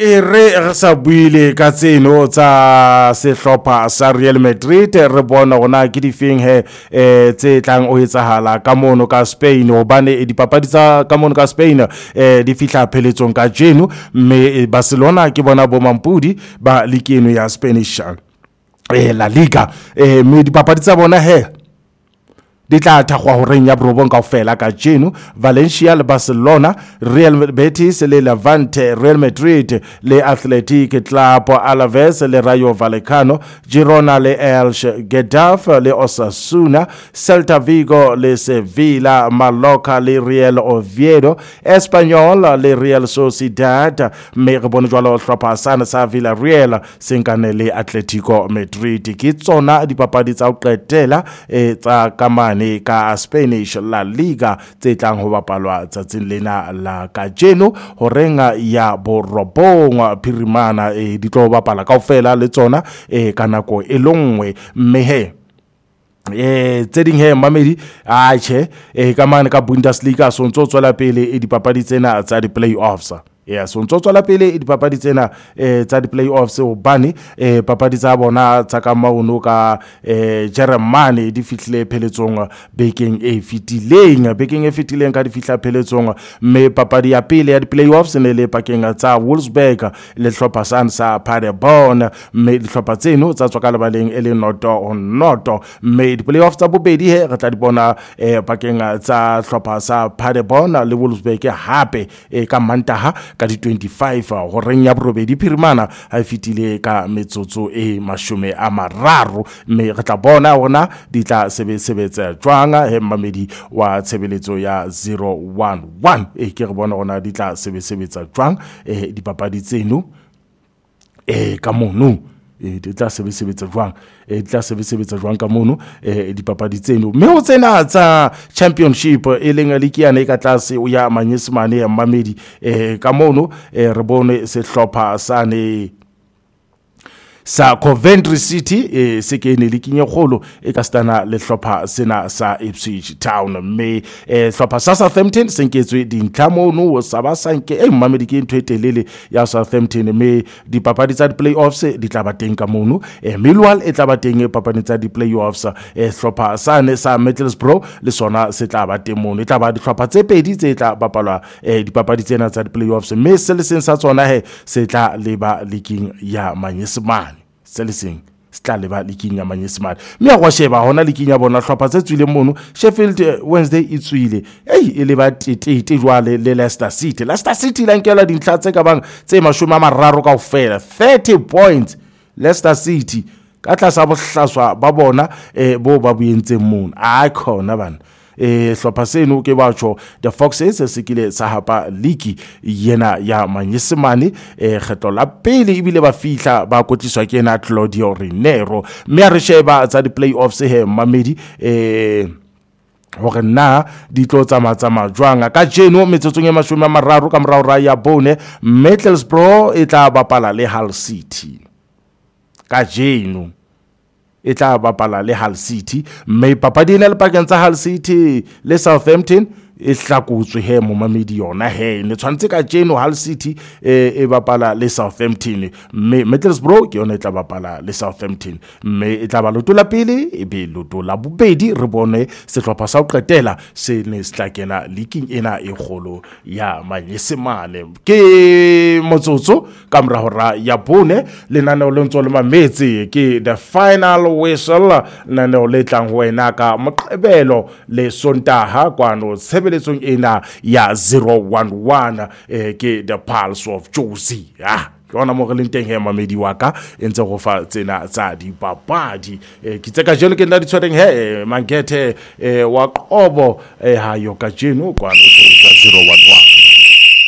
re sa buile ka tseno tsa sehlopha sa Real Madrid re bona gona ke difeng tse tlang o etsahala ka mono ka Spain hobane dipapadi tsa ka mono ka Spain di fihla pheletsong ka jeno mme Barcelona ke bona bo mampudi ba likeno ya Spanish La Liga mme dipapadi tsa bona di tla thakgwa ho reng ya borobong kaofela ka jeno Valencia le Barcelona, Real Betis le Levante, Real Madrid le Athletic Club, Alaves le Rayo Vallecano, Girona le Elche, Getafe le Osasuna, Celta Vigo le Sevilla, Mallorca le Real Oviedo, Espanyol le Real Sociedad, mme re bone jwalo hlopha sana sa Villarreal senkane le Atletico Madrid. Ke tsona dipapadi tsa ho qetela tsa kamane ka Spanish La Liga tse tlang ho bapalwa tsatsing lena la kajeno ho renga ya borobong phirimana di tlo bapala kaofela le tsona ka nako e longwe mme tse ding mamedi ka mane ka Bundesliga so ntso tswela pele dipapadi tsena tsa di playoffs. So ntso tswela pele dipapadi tsena tsa di playoffs hobane papadi tsa bona tsa ka maono ka Germany di fihlile pheletsong bekeng e fitileng ka di fihla pheletsong mme papadi ya pele ya di playoffs ne le pakeng tsa Wolfsburg le hlopha sa Paderborn mme dihlopha tseno tsa tswa ka lebaleng e le noto mme di playoffs tsa bobedi re tla di bona pakeng tsa hlopha sa Paderborn le Wolfsburg hape ka Mantaha ka di 25 ho reng ya borobedi phirimana ha fitile ka metsotso e 30 mme re tla bona hona di tla sebetsa jwanga mamedi wa tshebeletso ya 011 ke re bona hona di tla sebetsa jwang dipapadi tseno ka mono di tla sebetsa jwang ka mono dipapadi tseno mme ho tsena tsa championship e leng likiana e ka tlase o ya manyesemane ya mamedi ka mono re bone sehlopha sa Coventry City se ke ne likinye kholo e ka stana le hlopha sena sa Ipswich Town mme hlopha sa Southampton se nketswe dintlha mono sa ba sanke mamedi ke ntho e telele ya Southampton mme dipapadi tsa di playoffs di tla ba teng ka mono Millwall e tla ba teng papadi tsa di playoffs hlopha sane sa Middlesbrough le sona se tla ba teng mono e tla ba dihlopha tse pedi tse tla bapalwa dipapadi tsena tsa di playoffs mme se le seng sa tsona se tla leba liking ya manyesemane Selesing sta leba liking ya manyesemane mme ya go sheba hona liking ya bona hlopha tse tswile mono Sheffield Wednesday e tswile e leba tete jwale le Leicester City la nkela dintlha tse ka bang tse 30 kaofela 30 points Leicester City ka tlasa bohlaswa ba bona bo ba buentseng mono khona bana hlopha seno ke batho the Foxes se kile sa hapa league yena ya manyesemane kgetlo la pele ibile ba fihla ba kotiswa ke na Claudio Ranieri mme re sheba tsa di playoffs mamedi hore na di tlo tsama jwanga ka jeno metsotsong e 30 ka morao ya bone Middlesbrough e tla bapala le Hull City ka jeno e tla bapala le Hull City mme papadi ena le pakeng tsa Hull City le Southampton e hlakutswe mo mamedi yona ne tshwantse ka jeno Hull City e bapala le Southampton mme Middlesbrough ke yona e tla bapala le Southampton mme e tla ba loto la pele e be loto la bobedi re bone sehlopha sa ho qetela se ne se tla kena leaking ena e kgolo ya manyesemane ke motsotso ka morahora ya bone lenaneo le ntso le mametse ke the final whistle lenaneo le tlang ho wena ka moqebelo le Sontaha kwano sebeletsong ena ya 011 ke the Pulse of Jozi yona mo re leng teng mamedi wa ka entse go fa tsena tsa dipapadi ke tseka jeno ke nna di tshwareng Mangete wa Qobo ha yo ka jeno kwano 011